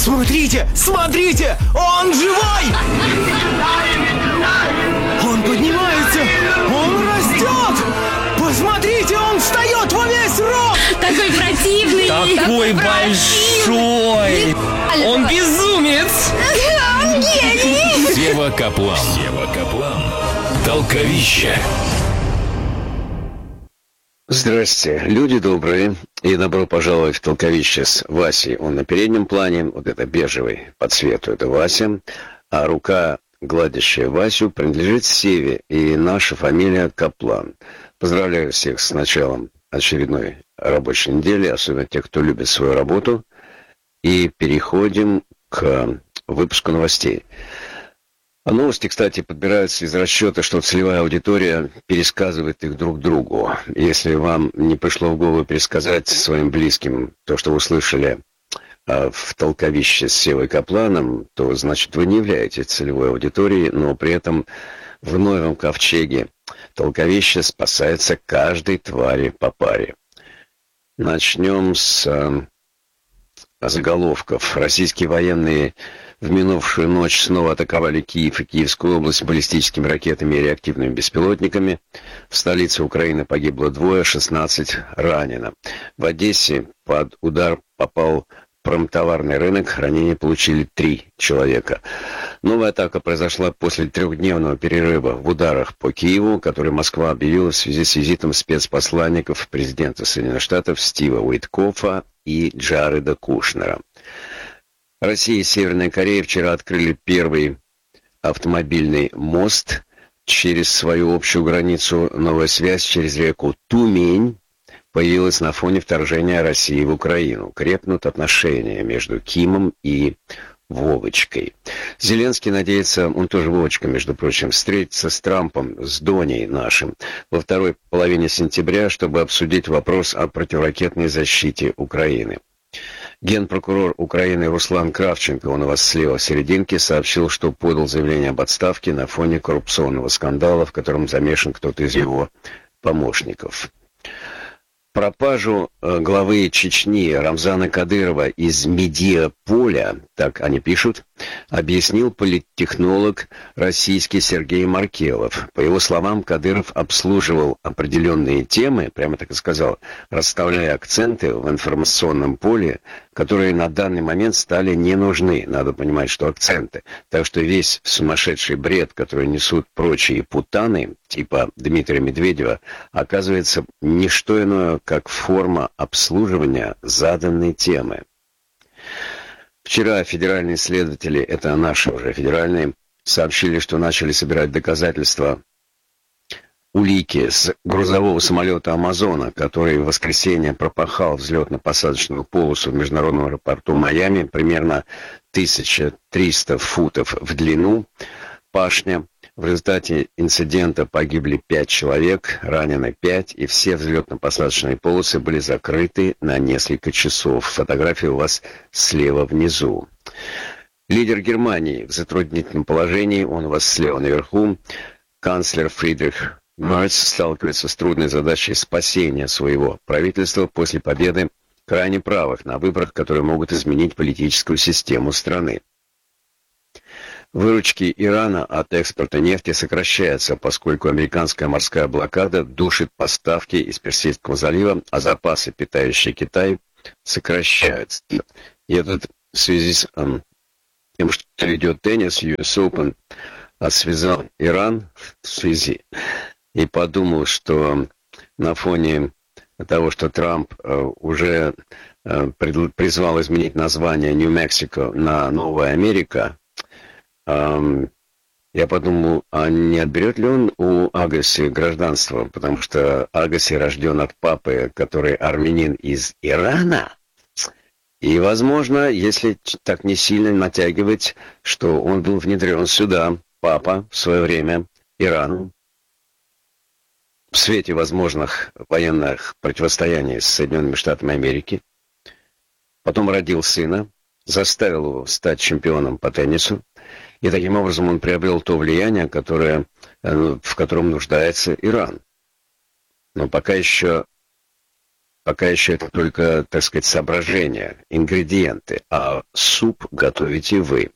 Смотрите, смотрите, он живой! Он поднимается, он растет! Посмотрите, он встает во весь рост! Такой противный! Такой большой! Он безумец! Он гений! Сева Каплан. Толковище. Здрасте, люди добрые, и добро пожаловать в Толковище с Васей. Он на переднем плане, вот это бежевый по цвету, это Вася, а рука, гладящая Васю, принадлежит Севе, и наша фамилия Каплан. Поздравляю всех с началом очередной рабочей недели, особенно тех, кто любит свою работу, и переходим к выпуску новостей. А новости, кстати, подбираются из расчета, что целевая аудитория пересказывает их друг другу. Если вам не пришло в голову пересказать своим близким то, что вы услышали в Толковище с Севой Капланом, то, значит, вы не являетесь целевой аудиторией, но при этом в новом ковчеге Толковище спасается каждой твари по паре. Начнем с заголовков. Российские военные в минувшую ночь снова атаковали Киев и Киевскую область баллистическими ракетами и реактивными беспилотниками. В столице Украины погибло 2, 16 ранено. В Одессе под удар попал промтоварный рынок, ранения получили 3 человека. Новая атака произошла после 3-дневного перерыва в ударах по Киеву, который Москва объявила в связи с визитом спецпосланников президента Соединенных Штатов Стива Уиткофа и Джареда Кушнера. Россия и Северная Корея вчера открыли первый автомобильный мост через свою общую границу. Новая связь через реку Тумень появилась на фоне вторжения России в Украину. Крепнут отношения между Кимом и Вовочкой. Зеленский надеется, он тоже Вовочка, между прочим, встретиться с Трампом, с Доней нашим, во второй половине сентября, чтобы обсудить вопрос о противоракетной защите Украины. Генпрокурор Украины Руслан Кравченко, он у вас слева в серединке, сообщил, что подал заявление об отставке на фоне коррупционного скандала, в котором замешан кто-то из его помощников. Пропажу главы Чечни Рамзана Кадырова из Медиаполя, так они пишут, объяснил политтехнолог российский Сергей Маркелов. По его словам, Кадыров обслуживал определенные темы, прямо так и сказал, расставляя акценты в информационном поле, которые на данный момент стали не нужны. Надо понимать, что акценты. Так что весь сумасшедший бред, который несут прочие путаны, типа Дмитрия Медведева, оказывается не что иное, как форма обслуживания заданной темы. Вчера федеральные следователи, это наши уже федеральные, сообщили, что начали собирать доказательства, улики с грузового самолета «Амазона», который в воскресенье пропахал взлетно-посадочную полосу в международном аэропорту Майами, примерно 1300 футов в длину, пашня. В результате инцидента погибли 5 человек, ранены 5, и все взлетно-посадочные полосы были закрыты на несколько часов. Фотография у вас слева внизу. Лидер Германии в затруднительном положении, он у вас слева наверху. Канцлер Фридрих Мерц сталкивается с трудной задачей спасения своего правительства после победы крайне правых на выборах, которые могут изменить политическую систему страны. Выручки Ирана от экспорта нефти сокращаются, поскольку американская морская блокада душит поставки из Персидского залива, а запасы, питающие Китай, сокращаются. И этот в связи с тем, что идет теннис, US Open, связал Иран в связи и подумал, что на фоне того, что Трамп уже призвал изменить название Нью-Мексико на Новая Америка, я подумал, а не отберет ли он у Агаси гражданство, потому что Агаси рожден от папы, который армянин из Ирана. И, возможно, если так не сильно натягивать, что он был внедрен сюда, папа, в свое время, Ирану, в свете возможных военных противостояний с Соединенными Штатами Америки, потом родил сына, заставил его стать чемпионом по теннису, и таким образом он приобрел то влияние, в котором нуждается Иран. Но пока еще пока еще это только, так сказать, соображения, ингредиенты, а суп готовите вы.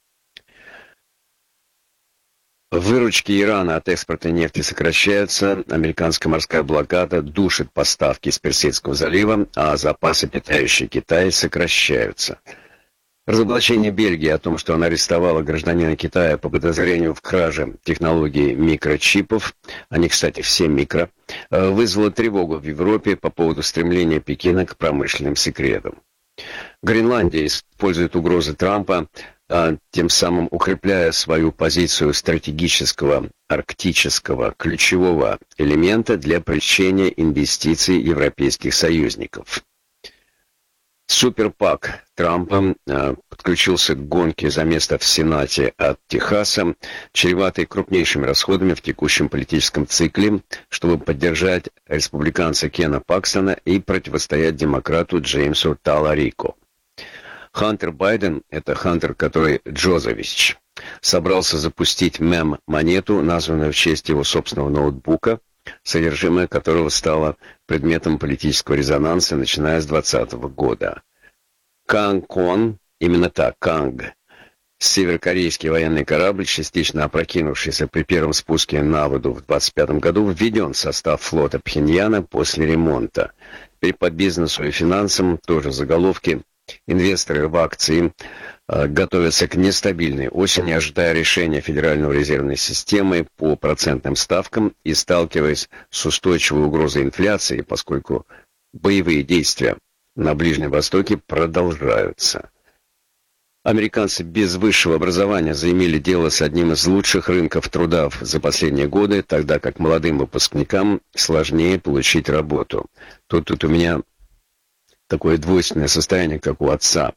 Выручки Ирана от экспорта нефти сокращаются, американская морская блокада душит поставки из Персидского залива, а запасы, питающие Китай, сокращаются. Разоблачение Бельгии о том, что она арестовала гражданина Китая по подозрению в краже технологии микрочипов, они, кстати, все микро, вызвало тревогу в Европе по поводу стремления Пекина к промышленным секретам. Гренландия использует угрозы Трампа, тем самым укрепляя свою позицию стратегического арктического ключевого элемента для привлечения инвестиций европейских союзников. Суперпак Трампа подключился к гонке за место в Сенате от Техаса, чреватой крупнейшими расходами в текущем политическом цикле, чтобы поддержать республиканца Кена Пакстона и противостоять демократу Джеймсу Таларико. Хантер Байден, это Хантер, который Джозович, собрался запустить мем-монету, названную в честь его собственного ноутбука, содержимое которого стало предметом политического резонанса, начиная с 2020 года. Кангкон, именно так, Канг, северокорейский военный корабль, частично опрокинувшийся при первом спуске на воду в 2025 году, введен в состав флота Пхеньяна после ремонта. Теперь по бизнесу и финансам тоже заголовки. Инвесторы в акции готовятся к нестабильной осени, ожидая решения Федеральной резервной системы по процентным ставкам и сталкиваясь с устойчивой угрозой инфляции, поскольку боевые действия на Ближнем Востоке продолжаются. Американцы без высшего образования заимели дело с одним из лучших рынков труда за последние годы, тогда как молодым выпускникам сложнее получить работу. Тут у меня такое двойственное состояние, как у отца.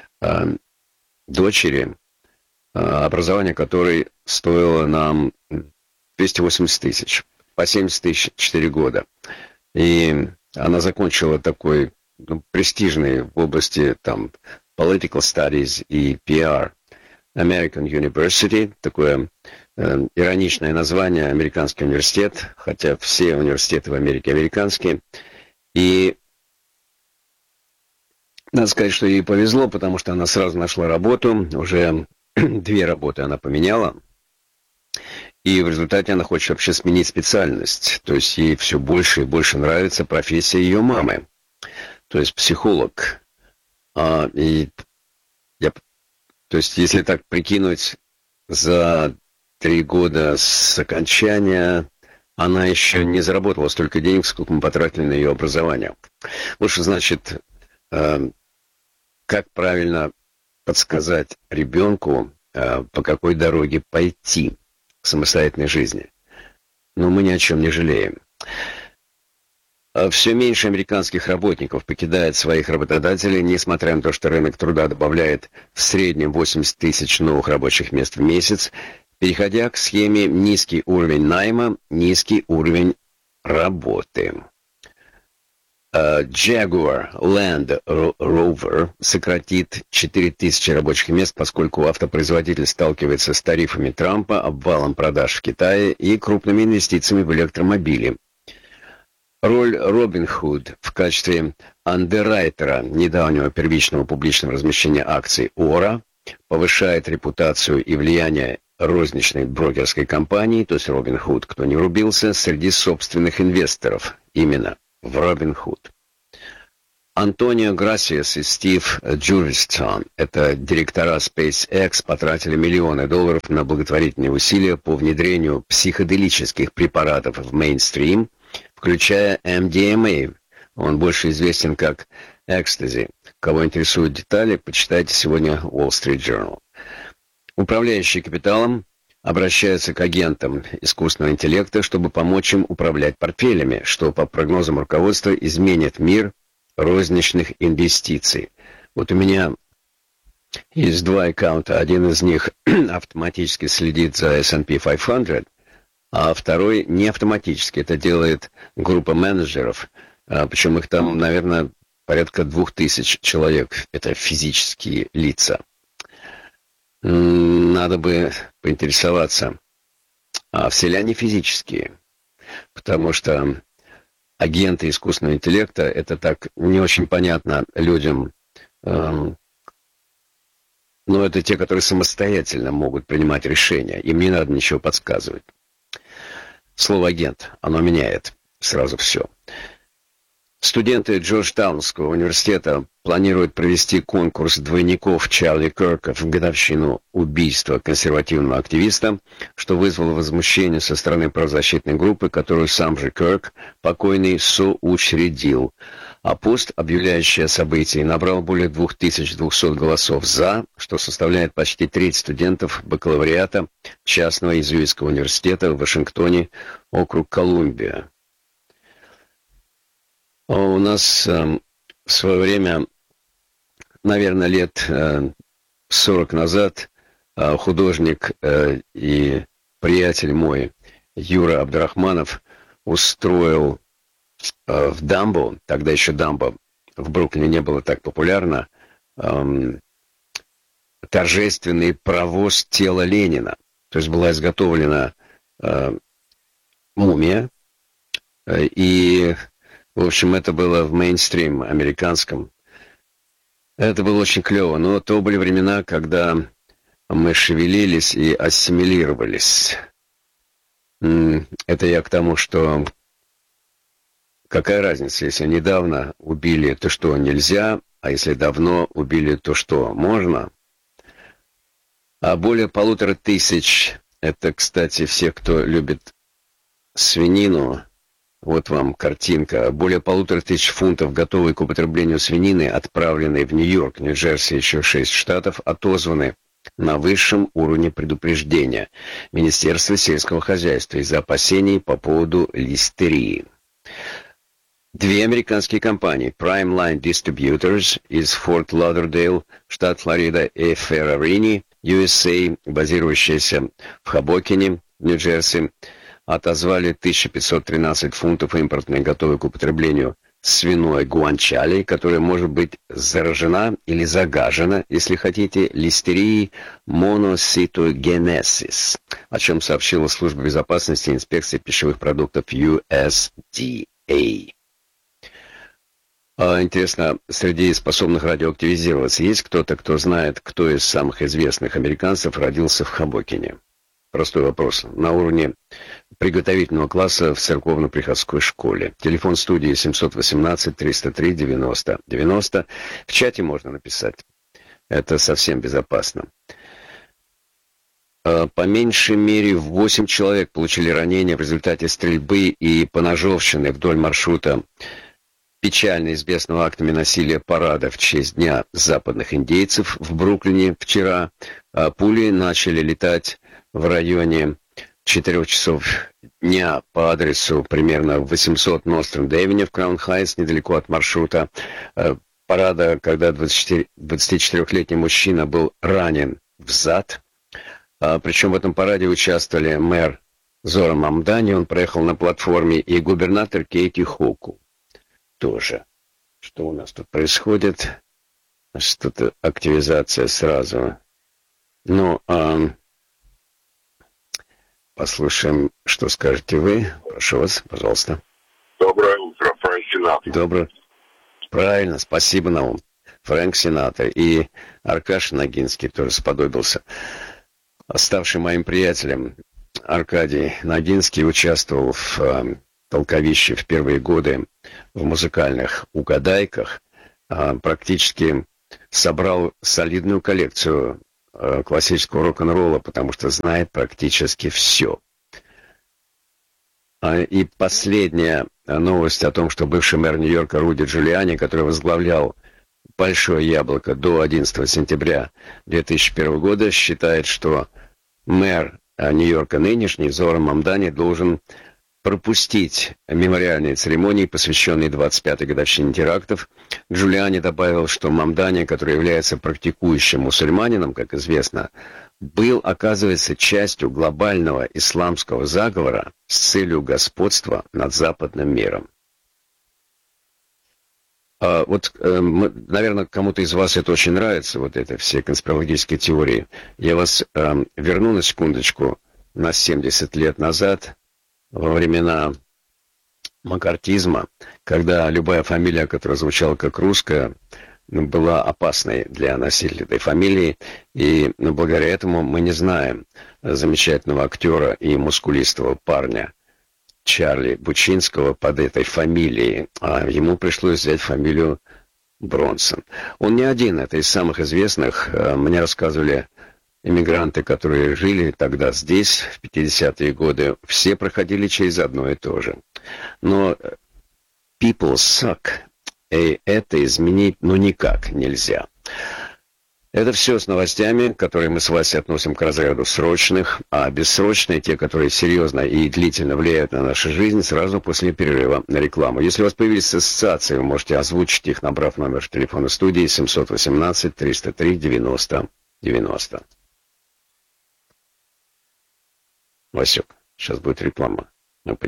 Дочери, образование которой стоило нам 280 тысяч, по 70 тысяч 4 года. И она закончила такой престижный в области там Political Studies и PR American University, такое ироничное название, американский университет, хотя все университеты в Америке американские. И надо сказать, что ей повезло, потому что она сразу нашла работу, уже 2 работы она поменяла, и в результате она хочет вообще сменить специальность, то есть ей все больше и больше нравится профессия ее мамы, то есть психолог. То есть если так прикинуть, за 3 года с окончания она еще не заработала столько денег, сколько мы потратили на ее образование. Вот что значит... Как правильно подсказать ребенку, по какой дороге пойти к самостоятельной жизни? Но мы ни о чем не жалеем. Все меньше американских работников покидает своих работодателей, несмотря на то, что рынок труда добавляет в среднем 80 тысяч новых рабочих мест в месяц, переходя к схеме низкий уровень найма, низкий уровень работы. Jaguar Land Rover сократит 4000 рабочих мест, поскольку автопроизводитель сталкивается с тарифами Трампа, обвалом продаж в Китае и крупными инвестициями в электромобили. Роль Robinhood в качестве андеррайтера недавнего первичного публичного размещения акций Ора повышает репутацию и влияние розничной брокерской компании, то есть Robinhood, кто не рубился, среди собственных инвесторов, именно в Robinhood. Антонио Грасиас и Стив Джурвистон, это директора SpaceX, потратили миллионы долларов на благотворительные усилия по внедрению психоделических препаратов в мейнстрим, включая MDMA. Он больше известен как Ecstasy. Кого интересуют детали, почитайте сегодня Wall Street Journal. Управляющие капиталом обращаются к агентам искусственного интеллекта, чтобы помочь им управлять портфелями, что, по прогнозам руководства, изменит мир розничных инвестиций. Вот у меня есть 2 аккаунта. Один из них автоматически следит за S&P 500, а второй не автоматически. Это делает группа менеджеров, причем их там, наверное, порядка 2000 человек. Это физические лица. Надо бы поинтересоваться, а все ли они физические? Потому что агенты искусственного интеллекта, это так не очень понятно людям. Но это те, которые самостоятельно могут принимать решения. Им не надо ничего подсказывать. Слово «агент», оно меняет сразу все. Студенты Джорджтаунского университета планируют провести конкурс двойников Чарли Кирка в годовщину убийства консервативного активиста, что вызвало возмущение со стороны правозащитной группы, которую сам же Кирк, покойный, соучредил. А пост, объявляющий о событии, набрал более 2200 голосов «за», что составляет почти треть студентов бакалавриата частного иезуитского университета в Вашингтоне, округ Колумбия. У нас в свое время, наверное, лет 40 назад художник и приятель мой Юра Абдрахманов устроил в Дамбо, тогда еще Дамбо в Бруклине не было так популярно, торжественный провоз тела Ленина. То есть была изготовлена мумия, и в общем, это было в мейнстрим американском. Это было очень клево, но то были времена, когда мы шевелились и ассимилировались. Это я к тому, что какая разница, если недавно убили, то что нельзя, а если давно убили, то что можно. А более 1500, это, кстати, все, кто любит свинину. Вот вам картинка. Более 1500 фунтов готовой к употреблению свинины, отправленной в Нью-Йорк, Нью-Джерси и еще 6 штатов, отозваны на высшем уровне предупреждения Министерства сельского хозяйства из-за опасений по поводу листерии. Две американские компании, Primeline Distributors из Форт Лодердейл, штат Флорида, и Ferrarini, USA, базирующаяся в Хобокине, Нью-Джерси, отозвали 1513 фунтов импортной готовой к употреблению свиной гуанчали, которая может быть заражена или загажена, если хотите, листерией monocytogenesis, о чем сообщила Служба безопасности и инспекции пищевых продуктов USDA. Интересно, среди способных радиоактивизироваться есть кто-то, кто знает, кто из самых известных американцев родился в Хобокине? Простой вопрос. На уровне приготовительного класса в церковно-приходской школе. Телефон студии 718-303-90-90. В чате можно написать. Это совсем безопасно. По меньшей мере 8 человек получили ранения в результате стрельбы и поножовщины вдоль маршрута печально известного актами насилия парада в честь Дня западных индейцев в Бруклине вчера. Пули начали летать в районе 4 часов дня по адресу примерно 800 Ностранд-Эвеню в Краун-Хайтс, недалеко от маршрута парада, когда 24-летний мужчина был ранен в зад. Причем в этом параде участвовали мэр Зора Мамдани, он проехал на платформе, и губернатор Кейти Хоку тоже. Что у нас тут происходит? Что-то активизация сразу. Ну, послушаем, что скажете вы. Прошу вас, пожалуйста. Доброе утро, Фрэнк Синатра. Доброе. Правильно, спасибо, Наум. Фрэнк Синатра. И Аркаша Нагинский тоже сподобился. Ставший моим приятелем, Аркадий Нагинский участвовал в толковище в первые годы в музыкальных угадайках. Практически собрал солидную коллекцию классического рок-н-ролла, потому что знает практически все. И последняя новость о том, что бывший мэр Нью-Йорка Руди Джулиани, который возглавлял «Большое яблоко» до 11 сентября 2001 года, считает, что мэр Нью-Йорка нынешний, Зора Мамдани, должен пропустить мемориальные церемонии, посвященные 25-й годовщине терактов. Джулиани добавил, что Мамдани, который является практикующим мусульманином, как известно, был, оказывается, частью глобального исламского заговора с целью господства над западным миром. Наверное, кому-то из вас это очень нравится, вот это все конспирологические теории. Я вас верну на секундочку на 70 лет назад, во времена маккартизма, когда любая фамилия, которая звучала как русская, была опасной для носителя этой фамилии, и благодаря этому мы не знаем замечательного актера и мускулистого парня Чарли Бучинского под этой фамилией, а ему пришлось взять фамилию Бронсон. Он не один, это из самых известных. Мне рассказывали иммигранты, которые жили тогда здесь, в 50-е годы, все проходили через одно и то же. Но people suck, и это изменить никак нельзя. Это все с новостями, которые мы с Васей относим к разряду срочных, а бессрочные, те, которые серьезно и длительно влияют на нашу жизнь, сразу после перерыва на рекламу. Если у вас появились ассоциации, вы можете озвучить их, набрав номер телефона студии 718-303-90-90. Васек, сейчас будет реклама.